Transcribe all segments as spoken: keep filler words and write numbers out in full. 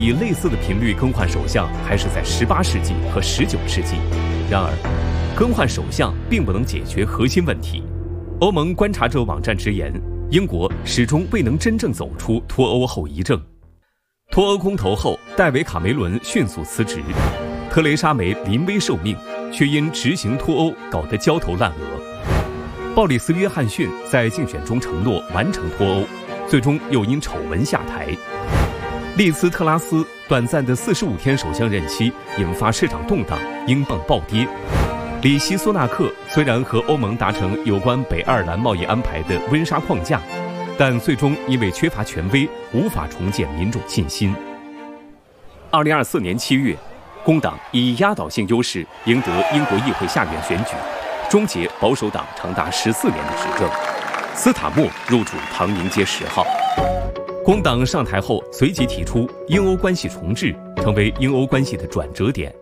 以类似的频率更换首相还是在十八世纪和十九世纪。然而，更换首相并不能解决核心问题。欧盟观察者网站直言，英国始终未能真正走出脱欧后遗症。脱欧公投后，戴维·卡梅伦迅速辞职，特蕾莎梅临危受命，却因执行脱欧搞得焦头烂额。鲍里斯·约翰逊在竞选中承诺完成脱欧，最终又因丑闻下台。利兹特拉斯短暂的四十五天首相任期引发市场动荡，英镑暴跌。里希·苏纳克虽然和欧盟达成有关北爱尔兰贸易安排的温莎框架，但最终因为缺乏权威，无法重建民众信心。二零二四年七月，工党以压倒性优势赢得英国议会下院选举，终结保守党长达十四年的执政。斯塔默入主唐宁街十号。工党上台后，随即提出英欧关系重置，成为英欧关系的转折点。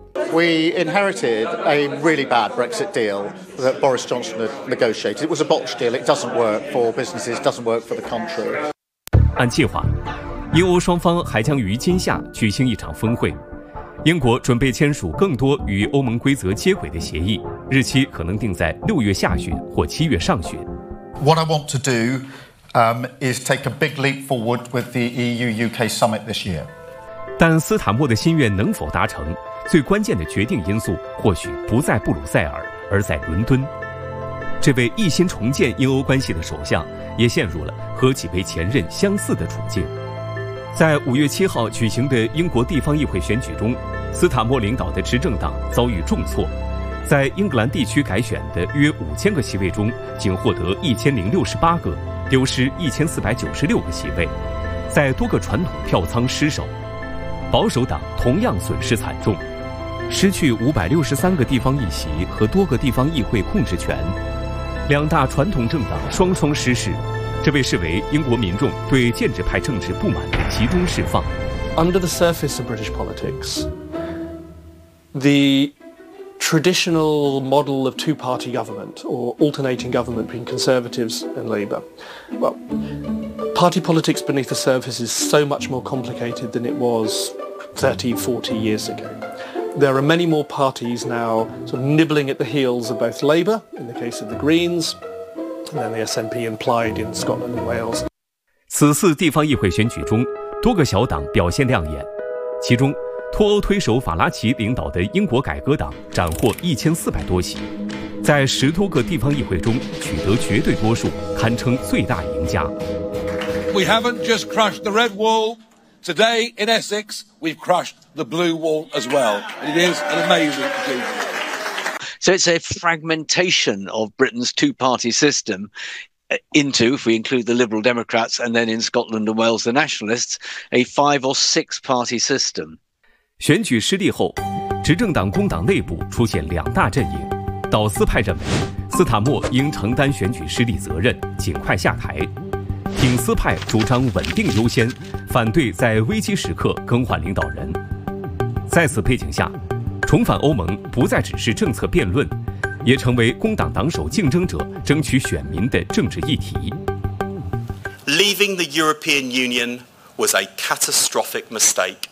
We inherited a really bad Brexit deal that Boris Johnson had negotiated. It was a botched deal. It doesn't work for businesses, doesn't work for the country. 按计划，英欧双方还将于今夏举行一场峰会。英国准备签署更多与欧盟规则接轨的协议，日期可能定在六月下旬或七月上旬。 What I want to do um, is take a big leap forward with the E U U K summit this year. 但斯塔默的心愿能否达成？最关键的决定因素或许不在布鲁塞尔，而在伦敦。这位一心重建英欧关系的首相，也陷入了和几位前任相似的处境。在五月七号举行的英国地方议会选举中，斯塔默领导的执政党遭遇重挫，在英格兰地区改选的约五千个席位中，仅获得一千零六十八个，丢失一千四百九十六个席位，在多个传统票仓失守。保守党同样损失惨重，失去五百六十三个地方议席和多个地方议会控制权，两大传统政党双双失势，这被视为英国民众对建制派政治不满的集中释放。 Under the surface of British politics, the traditional model of two-party government or alternating government between Conservatives and Labour, well, party politics beneath the surface is so much more complicated than it was thirty, forty years ago. There are many more parties now sort of nibbling at the heels of both Labour, in the case of the Greens, and then the S N P and Plaid in Scotland and Wales. 此次地方议会选举中，多个小党表现亮眼，其中脱欧推手法拉奇领导的英国改革党斩获一千四百多席，在十多个地方议会中取得绝对多数，堪称最大赢家。 We haven't just crushed the red wall. Today in Essex, we've crushed the blue wall as well. It is an amazing achievement. So it's a fragmentation of Britain's two-party system into, if we include the Liberal Democrats and then in Scotland and Wales the Nationalists, a five or six-party system. 选举失利后，执政党工党内部出现两大阵营。导斯派认为，斯塔默应承担选举失利责任，尽快下台。挺斯派主张稳定优先，反对在危机时刻更换领导人。在此背景下，重返欧盟不再只是政策辩论，也成为工党党首竞争者争取选民的政治议题。 Leaving the European Union was a catastrophic mistake.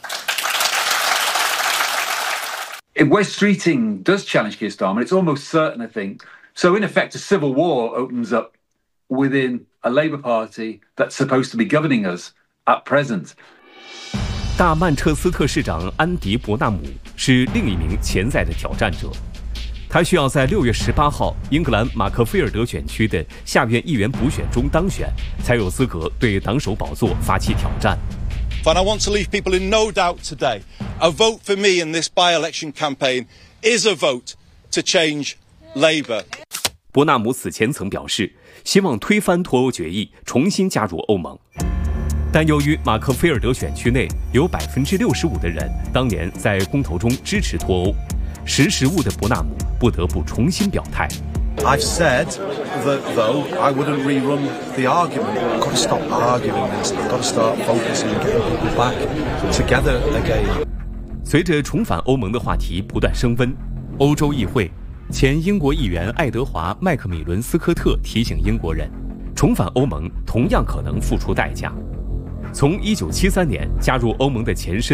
West Streeting does challenge Keir Starmer. It's almost certain, I think. So, in effect, a civil war opens up within a Labour Party that's supposed to be governing us at present. 大曼彻斯特市长安迪·伯纳姆是另一名潜在的挑战者，他需要在六月十八号英格兰马克菲尔德选区的下院议员补选中当选，才有资格对党首宝座发起挑战。 And I want to leave people in no doubt today. A vote for me in this by-election campaign is a vote to change Labour. 伯纳姆此前曾表示，希望推翻脱欧决议，重新加入欧盟。但由于马克菲尔德选区内有 百分之六十五 的人当年在公投中支持脱欧，识时务的伯纳姆不得不重新表态。 I've said that, though, I wouldn't rerun the argument. I've got to stop arguing this. I've got to start focusing and getting people back together again. 随着重返欧盟的话题不断升温，欧洲议会前英国议员爱德华·麦克米伦斯科特提醒英国人，重返欧盟同样可能付出代价。 从一九七三年加入欧盟的前身